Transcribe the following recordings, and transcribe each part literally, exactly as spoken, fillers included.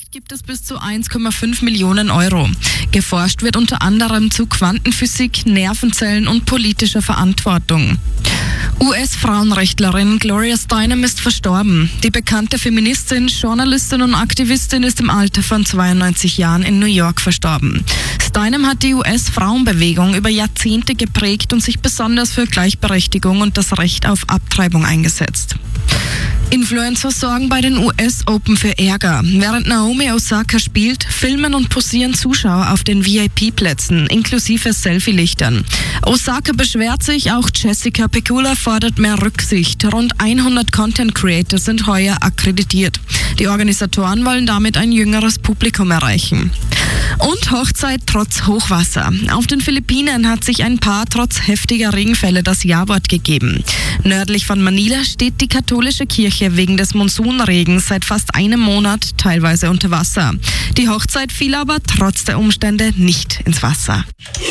Geld gibt es bis zu eins Komma fünf Millionen Euro. Geforscht wird unter anderem zu Quantenphysik, Nervenzellen und politischer Verantwortung. U S-Frauenrechtlerin Gloria Steinem ist verstorben. Die bekannte Feministin, Journalistin und Aktivistin ist im Alter von zweiundneunzig Jahren in New York verstorben. Steinem hat die U S-Frauenbewegung über Jahrzehnte geprägt und sich besonders für Gleichberechtigung und das Recht auf Abtreibung eingesetzt. Influencer sorgen bei den U S Open für Ärger. Während Naomi Osaka spielt, filmen und posieren Zuschauer auf den V I P-Plätzen, inklusive Selfie-Lichtern. Osaka beschwert sich, auch Jessica Pegula fordert mehr Rücksicht. Rund hundert Content-Creator sind heuer akkreditiert. Die Organisatoren wollen damit ein jüngeres Publikum erreichen. Und Hochzeit trotz Hochwasser. Auf den Philippinen hat sich ein Paar trotz heftiger Regenfälle das Ja-Wort gegeben. Nördlich von Manila steht die katholische Kirche wegen des Monsunregens seit fast einem Monat teilweise unter Wasser. Die Hochzeit fiel aber trotz der Umstände nicht ins Wasser.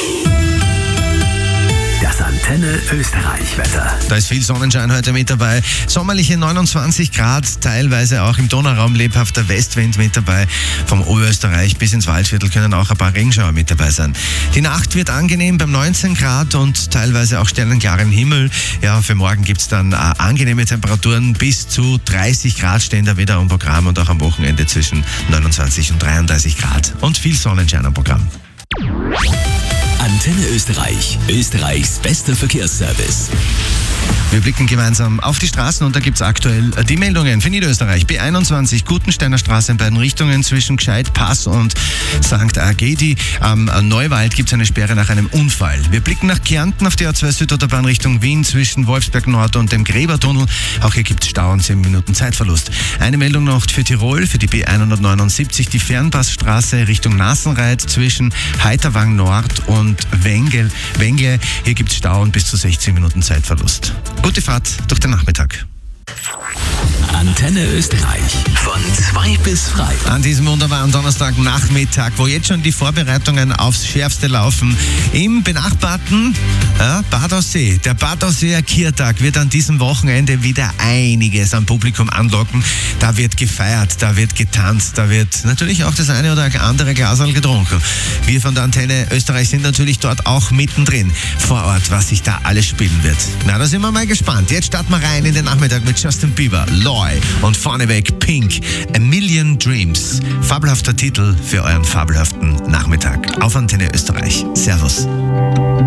Das Antenne Österreich-Wetter. Da ist viel Sonnenschein heute mit dabei. Sommerliche neunundzwanzig Grad, teilweise auch im Donauraum lebhafter Westwind mit dabei. Vom Oberösterreich bis ins Waldviertel können auch ein paar Regenschauer mit dabei sein. Die Nacht wird angenehm beim neunzehn Grad und teilweise auch sternenklaren Himmel. Ja, für morgen gibt es dann äh, angenehme Temperaturen. Bis zu dreißig Grad stehen da wieder am Programm und auch am Wochenende zwischen neunundzwanzig und dreiunddreißig Grad. Und viel Sonnenschein am Programm. Antenne Österreich, Österreichs bester Verkehrsservice. Wir blicken gemeinsam auf die Straßen und da gibt es aktuell die Meldungen für Niederösterreich. B einundzwanzig, Gutensteiner Straße in beiden Richtungen zwischen Gscheid Pass und Sankt Agedi. Am Neuwald gibt es eine Sperre nach einem Unfall. Wir blicken nach Kärnten auf die A zwei Südautobahn Richtung Wien zwischen Wolfsberg Nord und dem Gräbertunnel. Auch hier gibt es Stau und zehn Minuten Zeitverlust. Eine Meldung noch für Tirol, für die B hundertneunundsiebzig, die Fernpassstraße Richtung Nassenreit zwischen Heiterwang Nord und Wengel. Wengle. Hier gibt es Stau und bis zu sechzehn Minuten Zeitverlust. Gute Fahrt durch den Nachmittag. Antenne Österreich von zwei bis frei. An diesem wunderbaren Donnerstagnachmittag, wo jetzt schon die Vorbereitungen aufs Schärfste laufen, im benachbarten ja, Bad Aussee. Der Bad Ausseer Kiertag wird an diesem Wochenende wieder einiges am Publikum anlocken. Da wird gefeiert, da wird getanzt, da wird natürlich auch das eine oder andere Glaserl getrunken. Wir von der Antenne Österreich sind natürlich dort auch mittendrin vor Ort, was sich da alles spielen wird. Na, da sind wir mal gespannt. Jetzt starten wir rein in den Nachmittag mit Justin Bieber, Loy und vorneweg Pink, A Million Dreams. Fabelhafter Titel für euren fabelhaften Nachmittag auf Antenne Österreich. Servus.